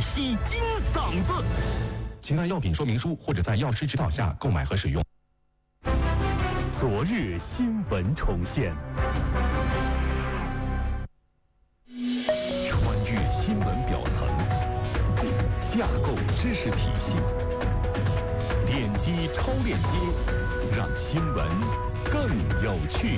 吸金嗓子。请看药品说明书或者在药师指导下购买和使用。昨日新闻重现，穿越新闻表层，架构知识体系，点击超链接，让新闻更有趣。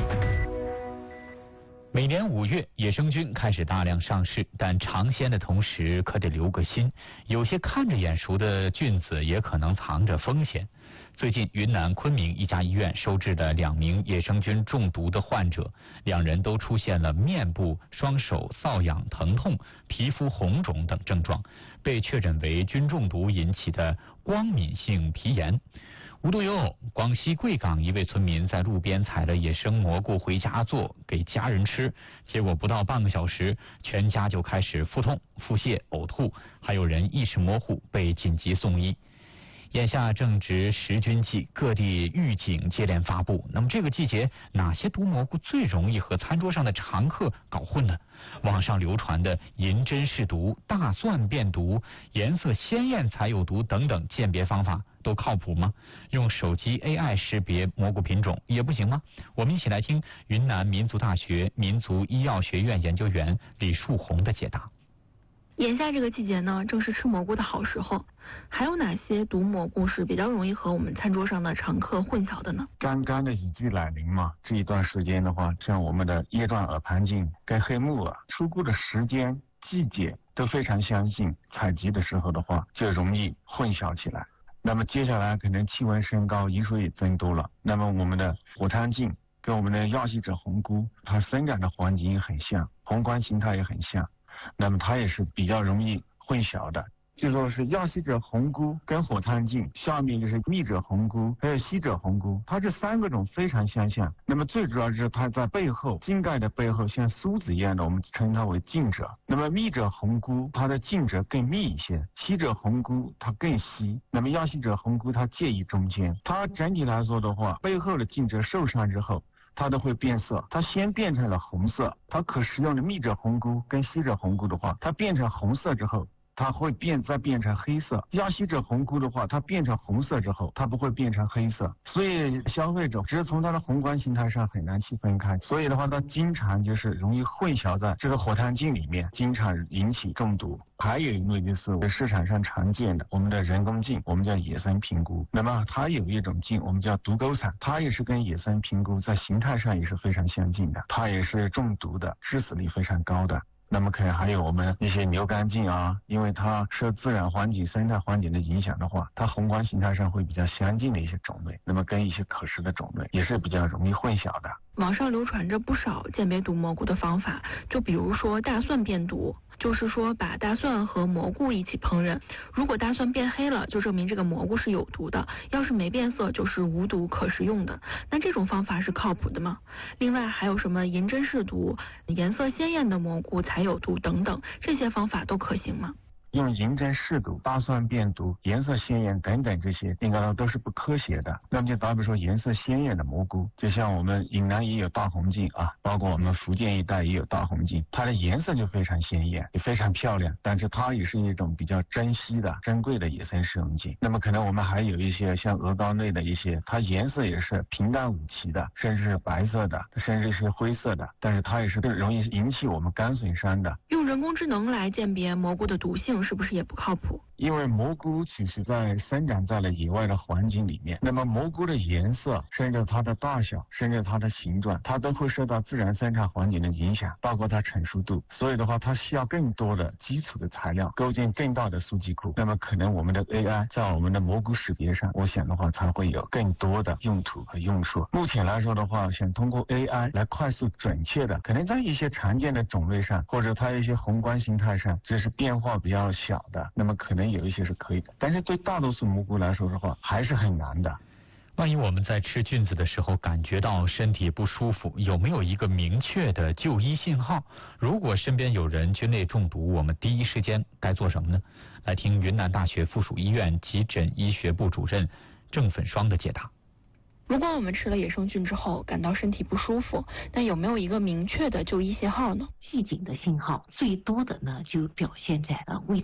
每年5月，野生菌开始大量上市，但尝鲜的同时可得留个心，有些看着眼熟的菌子也可能藏着风险。最近，云南昆明一家医院收治的2名野生菌中毒的患者，2人都出现了面部、双手瘙痒、疼痛、皮肤红肿等症状，被确诊为菌中毒引起的光敏性皮炎。无独有偶，广西贵港一位村民在路边采了野生蘑菇回家做给家人吃，结果不到半个小时，全家就开始腹痛、腹泻、呕吐，还有人意识模糊，被紧急送医。眼下正值食菌季，各地预警接连发布。那么这个季节，哪些毒蘑菇最容易和餐桌上的常客搞混呢？网上流传的银针是毒、大蒜变毒、颜色鲜艳才有毒等等鉴别方法都靠谱吗？用手机 AI 识别蘑菇品种也不行吗？我们一起来听云南民族大学民族医药学院研究员李树红的解答。 眼下这个季节呢，正是吃蘑菇的好时候。还有哪些毒蘑菇是比较容易和我们餐桌上的常客混淆的呢？ 刚刚的雨季来临嘛，这一段时间的话，像我们的叶状耳盘菌跟黑木耳出菇的时间、季节都非常相近，采集的时候的话就容易混淆起来。那么接下来可能气温升高，雨水也增多了，那么我们的火炭菌跟我们的药吸者红菇，它生长的环境也很像，宏观形态也很像，那么它也是比较容易混淆的。就说是药吸者红菇跟火炭菌，下面就是蜜者红菇还有吸者红菇，它这3个种非常相像。那么最主要是它在背后茎盖的背后像梳子一样的，我们称它为茎褶。那么蜜者红菇它的茎褶更密一些，吸者红菇它更稀，那么药吸者红菇它介于中间。它整体来说的话，背后的茎褶受伤之后它都会变色，它先变成了红色，它可食用的蜜者红菇跟吸者红菇的话，它变成红色之后它会再变成黑色。药吸者红菇的话，它变成红色之后，它不会变成黑色，所以消费者只是从它的宏观形态上很难区分开，所以的话，它经常就是容易混淆在这个火炭菌里面，经常引起中毒。还有一类就是市场上常见的我们的人工菌，我们叫野生平菇。那么它有一种菌，我们叫毒钩伞，它也是跟野生平菇在形态上也是非常相近的，它也是中毒的，致死率非常高的。那么可能还有我们一些牛肝菌啊，因为它受自然环境、生态环境的影响的话，它宏观形态上会比较相近的一些种类，那么跟一些可食的种类也是比较容易混淆的。 网上流传着不少鉴别毒蘑菇的方法，就比如说大蒜变毒，就是说把大蒜和蘑菇一起烹饪，如果大蒜变黑了，就证明这个蘑菇是有毒的，要是没变色就是无毒可食用的。那这种方法是靠谱的吗？另外还有什么银针是毒、颜色鲜艳的蘑菇才有毒等等，这些方法都可行吗？ 用银针试毒、大蒜变毒、颜色鲜艳等等这些应该都是不科学的。那么就打比说颜色鲜艳的蘑菇，就像我们云南也有大红菌啊，包括我们福建一带也有大红菌，它的颜色就非常鲜艳，也非常漂亮，但是它也是一种比较珍稀的、珍贵的野生食用菌。那么可能我们还有一些像鹅膏类的一些，它颜色也是平淡无奇的，甚至是白色的，甚至是灰色的，但是它也是容易引起我们肝损伤的。 用人工智能来鉴别蘑菇的毒性是不是也不靠谱？ 因为蘑菇其实在生长在了野外的环境里面，那么蘑菇的颜色，甚至它的大小，甚至它的形状，它都会受到自然生态环境的影响，包括它成熟度。所以的话，它需要更多的基础的材料，构建更大的数据库。那么可能我们的 AI 在我们的蘑菇识别上，我想的话才会有更多的用途和用处。目前来说的话，想通过 AI 来快速准确的，可能在一些常见的种类上，或者它一些宏观形态上，就是变化比较小的，那么可能有一些是可以的，但是对大多数蘑菇来说的话，还是很难的。 万一我们在吃菌子的时候感觉到身体不舒服，有没有一个明确的就医信号？如果身边有人菌类中毒，我们第一时间该做什么呢？来听云南大学附属医院急诊医学部主任郑粉霜的解答。 如果我们吃了野生菌之后感到身体不舒服，那有没有一个明确的就医信号呢？ 预警的信号最多的呢就表现在胃